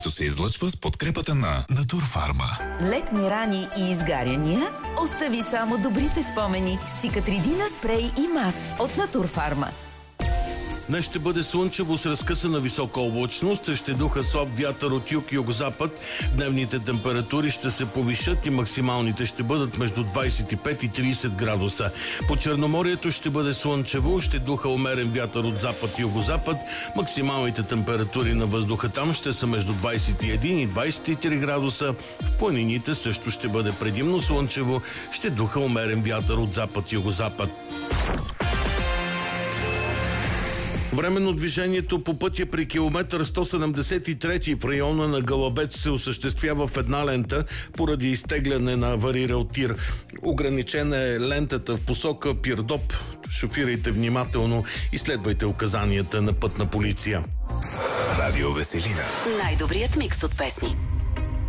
То се излъчва с подкрепата на Натурфарма. Летни рани и изгаряния? Остави само добрите спомени с Цикатридина спрей и мас от Натурфарма. Днес ще бъде слънчево с разкъсана висока облачност, ще духа слаб вятър от юг и югозапад. Дневните температури ще се повишат и максималните ще бъдат между 25 и 30 градуса. По Черноморието ще бъде слънчево, ще духа умерен вятър от запад и югозапад. Максималните температури на въздуха там ще са между 21 и 23 градуса. В планините също ще бъде предимно слънчево, ще духа умерен вятър от запад и югозапад. Временно движението по пътя при километър 173 в района на Гълъбец се осъществява в една лента поради изтегляне на аварирал тир. Ограничена е лентата в посока Пирдоп. Шофирайте внимателно и следвайте указанията на Пътна полиция. Радио Веселина. Най-добрият микс от песни.